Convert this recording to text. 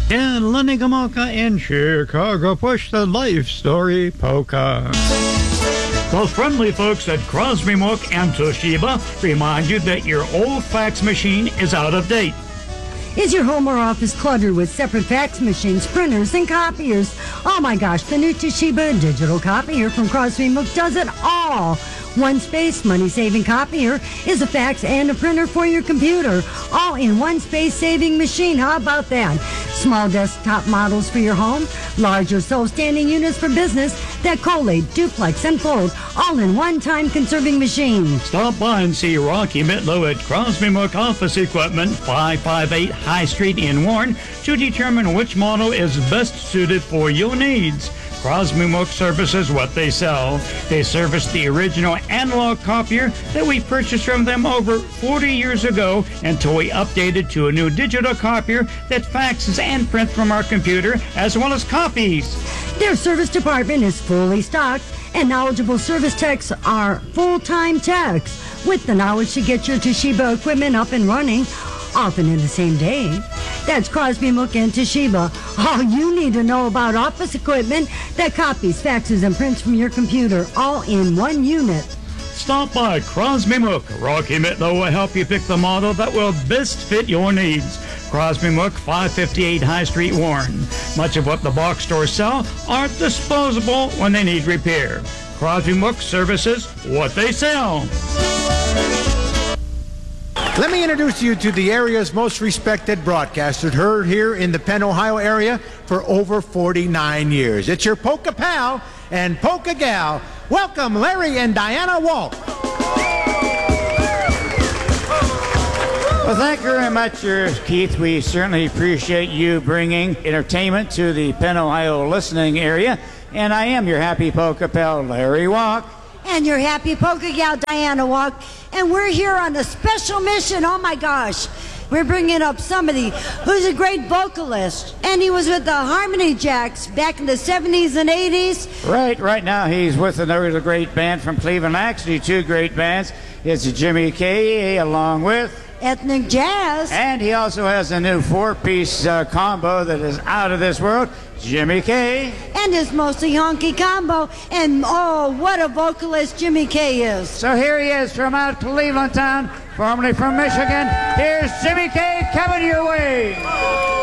In Lenny-Gomulka in Chicago, push the life story polka. The friendly folks at Crosby, Mook and Toshiba remind you that your old fax machine is out of date. Is your home or office cluttered with separate fax machines, printers, and copiers? Oh my gosh, the new Toshiba digital copier from Crosby Mook does it all. One space, money-saving copier is a fax and a printer for your computer, all in one space-saving machine. How about that? Small desktop models for your home, larger self-standing units for business that collate, duplex, and fold, all in one time-conserving machine. Stop by and see Rocky Mitlow at Crosby Mook Office Equipment, 558 High Street in Warren, to determine which model is best suited for your needs. Crosby Mook services what they sell. They service the original analog copier that we purchased from them over 40 years ago until we updated to a new digital copier that faxes and prints from our computer as well as copies. Their service department is fully stocked, and knowledgeable service techs are full-time techs with the knowledge to get your Toshiba equipment up and running, often in the same day. That's Crosby, Mook, and Toshiba. All you need to know about office equipment that copies, faxes, and prints from your computer, all in one unit. Stop by Crosby Mook. Rocky Mitlow will help you pick the model that will best fit your needs. Crosby Mook, 558 High Street, Warren. Much of what the box stores sell aren't disposable when they need repair. Crosby Mook services what they sell. Let me introduce you to the area's most respected broadcaster, heard here in the Penn, Ohio area for over 49 years. It's your polka pal and polka gal. Welcome, Larry and Diana Walk. Well, thank you very much, Keith. We certainly appreciate you bringing entertainment to the Penn, Ohio listening area. And I am your happy polka pal, Larry Walk. And your happy polka gal, Diana Walk. And we're here on a special mission. Oh my gosh. We're bringing up somebody who's a great vocalist. And he was with the Harmony Jacks back in the 70s and 80s. Right now he's with another great band from Cleveland. Actually, two great bands. It's Jimmy Kay along with Ethnic Jazz. And he also has a new four-piece combo that is out of this world. Jimmy Kay. And his mostly honky combo. And oh, what a vocalist Jimmy Kay is. So here he is from out Cleveland town, formerly from Michigan. Here's Jimmy Kay coming your way.